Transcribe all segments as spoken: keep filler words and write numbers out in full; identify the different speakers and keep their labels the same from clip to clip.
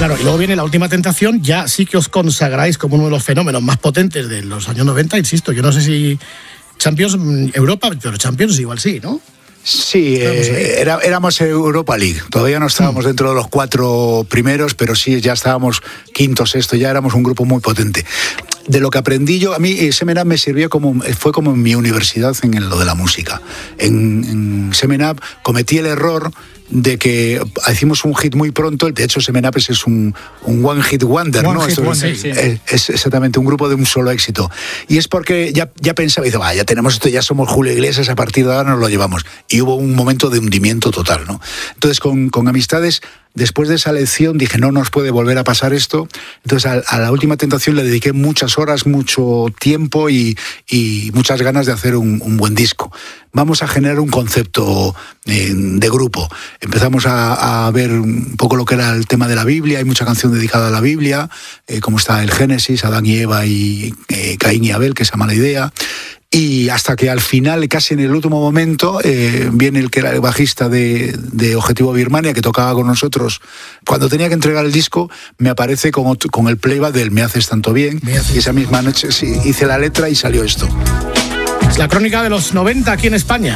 Speaker 1: Claro, y luego viene La Última Tentación, ya sí que os consagráis como uno de los fenómenos más potentes de los años noventa, insisto, yo no sé si Champions, Europa, pero Champions igual sí, ¿no?
Speaker 2: Sí, eh, era, éramos Europa League. Todavía no estábamos mm. dentro de los cuatro primeros, pero sí, ya estábamos quinto, sexto, ya éramos un grupo muy potente. De lo que aprendí yo, a mí Semen Up me sirvió como, fue como mi universidad en lo de la música. En, en Semen Up cometí el error de que hicimos un hit muy pronto. De hecho, Semen Up es un, un one hit wonder, one ¿no?
Speaker 1: Hit
Speaker 2: Esto
Speaker 1: wonder,
Speaker 2: es,
Speaker 1: sí.
Speaker 2: es, es exactamente un grupo de un solo éxito. Y es porque ya, ya pensaba, y dice, va, ya tenemos esto, ya somos Julio Iglesias, a partir de ahora nos lo llevamos. Y hubo un momento de hundimiento total, ¿no? Entonces, con, con Amistades, después de esa lección, dije, no nos puede volver a pasar esto. Entonces, a, a La Última Tentación le dediqué muchas horas, mucho tiempo y, y muchas ganas de hacer un, un buen disco. Vamos a generar un concepto eh, de grupo. Empezamos a, a ver un poco lo que era el tema de la Biblia. Hay mucha canción dedicada a la Biblia, eh, como está el Génesis, Adán y Eva y eh, Caín y Abel, que es Mala Idea. Y hasta que al final, casi en el último momento, eh, viene el que era el bajista de, de Objetivo Birmania, que tocaba con nosotros. Cuando tenía que entregar el disco, me aparece con, con el playback del Me haces tanto bien. Y esa misma noche sí, hice la letra y salió esto.
Speaker 1: Es la crónica de los noventa aquí en España.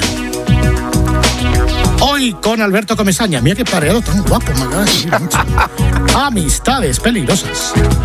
Speaker 1: Hoy con Alberto Comesaña. Mira qué pareado tan guapo, me acaba de decir mucho. Amistades peligrosas.